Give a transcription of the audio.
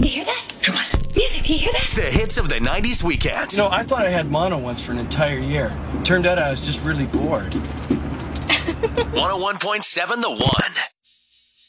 You hear that? Come on. Music, do you hear that? The hits of the 90s weekend. You know, I thought I had mono once for an entire year. Turned out I was just really bored. 101.7 The One.